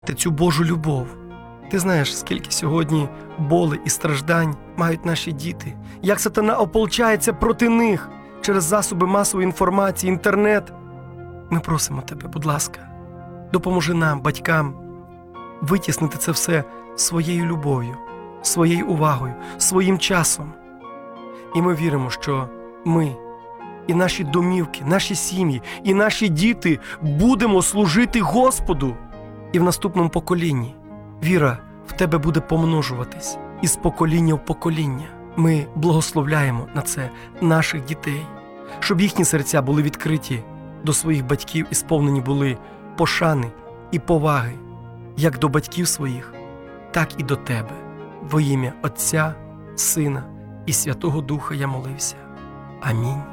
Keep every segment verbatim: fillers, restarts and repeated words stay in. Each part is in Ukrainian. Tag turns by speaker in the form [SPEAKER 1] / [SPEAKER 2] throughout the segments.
[SPEAKER 1] Ти цю Божу любов. Ти знаєш, скільки сьогодні боли і страждань мають наші діти, як сатана ополчається проти них через засоби масової інформації, інтернет. Ми просимо тебе, будь ласка, допоможи нам, батькам, витіснити це все своєю любов'ю, своєю увагою, своїм часом. І ми віримо, що ми, і наші домівки, наші сім'ї, і наші діти будемо служити Господу. І в наступному поколінні віра в тебе буде помножуватись із покоління в покоління. Ми благословляємо на це наших дітей, щоб їхні серця були відкриті до своїх батьків і сповнені були пошани і поваги, як до батьків своїх, так і до тебе. Во ім'я Отця, Сина і Святого Духа я молився. Амінь.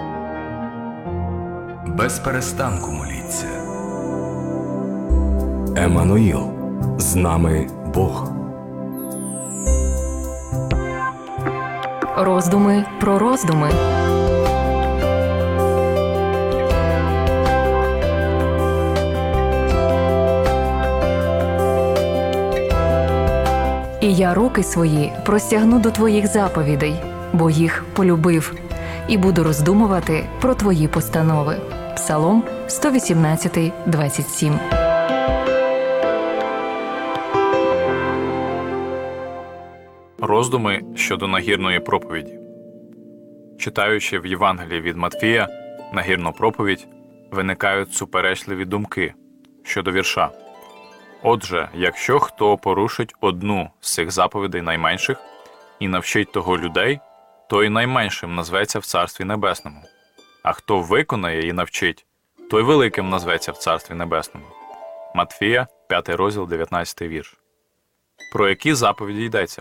[SPEAKER 2] Без перестанку моліться. Еммануїл. З нами Бог.
[SPEAKER 3] Роздуми про роздуми. І я руки свої простягну до твоїх заповідей, бо їх полюбив, і буду роздумувати про твої постанови. Псалом сто вісімнадцять, двадцять сім.
[SPEAKER 4] Роздуми щодо нагірної проповіді. Читаючи в Євангелії від Матфія нагірну проповідь, виникають суперечливі думки щодо вірша. Отже, якщо хто порушить одну з цих заповідей найменших і навчить того людей, то й найменшим назветься в Царстві Небесному. А хто виконає і навчить, той великим назветься в Царстві Небесному. Матфія, п'ятий розділ, дев'ятнадцятий вірш. Про які заповіді йдеться?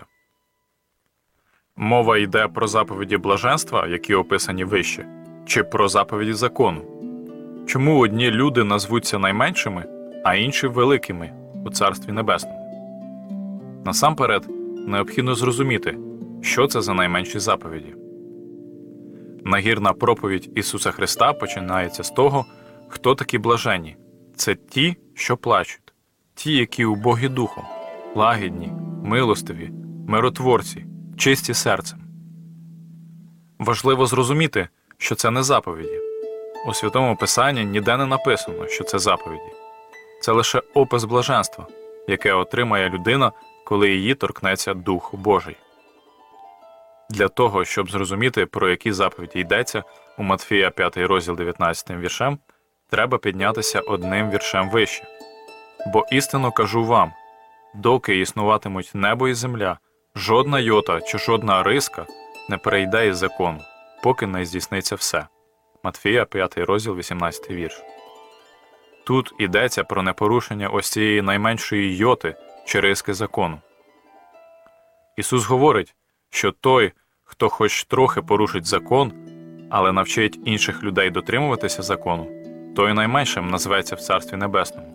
[SPEAKER 4] Мова йде про заповіді блаженства, які описані вище, чи про заповіді закону? Чому одні люди назвуться найменшими, а інші великими у Царстві Небесному? Насамперед, необхідно зрозуміти, що це за найменші заповіді. Нагірна проповідь Ісуса Христа починається з того, хто такі блаженні. Це ті, що плачуть, ті, які убогі духом, лагідні, милостиві, миротворці, чисті серцем. Важливо зрозуміти, що це не заповіді. У Святому Писанні ніде не написано, що це заповіді. Це лише опис блаженства, яке отримає людина, коли її торкнеться Дух Божий. Для того, щоб зрозуміти, про які заповіді йдеться у Матфія п'ятий розділ дев'ятнадцятим віршем, треба піднятися одним віршем вище. «Бо істинно кажу вам, доки існуватимуть небо і земля, жодна йота чи жодна риска не перейде із закону, поки не здійсниться все». Матфія п'ятий розділ вісімнадцятий вірш. Тут йдеться про непорушення ось цієї найменшої йоти чи риски закону. Ісус говорить, що той, хто хоч трохи порушить закон, але навчить інших людей дотримуватися закону, той найменшим назветься в Царстві Небесному.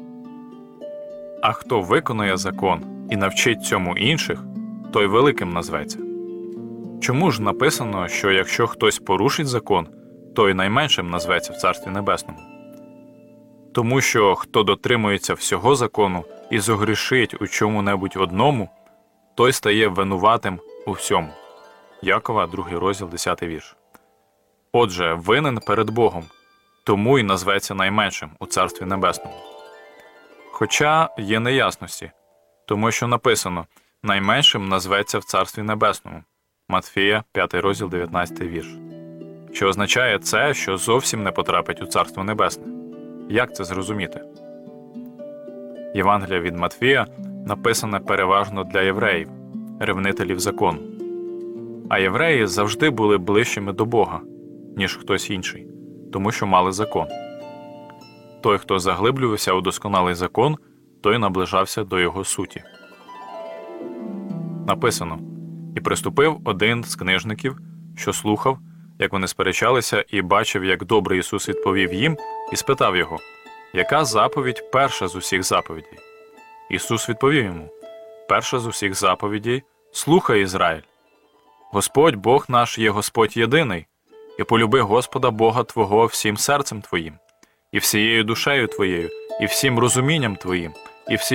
[SPEAKER 4] А хто виконує закон і навчить цьому інших, той великим назветься. Чому ж написано, що якщо хтось порушить закон, той найменшим назветься в Царстві Небесному? Тому що хто дотримується всього закону і зогрішить у чому-небудь одному, той стає винуватим у всьому. Якова, другий розділ, десятий вірш. Отже, винен перед Богом, тому й назветься найменшим у Царстві Небесному. Хоча є неясності, тому що написано «найменшим назветься в Царстві Небесному» Матфія, п'ятий розділ, дев'ятнадцятий вірш. Чи означає це, що зовсім не потрапить у Царство Небесне? Як це зрозуміти? Євангелія від Матфія написане переважно для євреїв, ревнителів закону. А євреї завжди були ближчими до Бога, ніж хтось інший, тому що мали закон. Той, хто заглиблювався у досконалий закон, той наближався до його суті. Написано: «І приступив один з книжників, що слухав, як вони сперечалися, і бачив, як добре Ісус відповів їм, і спитав його, яка заповідь перша з усіх заповідей? Ісус відповів йому, перша з усіх заповідей – слухай, Ізраїль. Господь Бог наш є Господь єдиний, і полюби Господа Бога твого всім серцем твоїм, і всією душею твоєю, і всім розумінням твоїм, і всі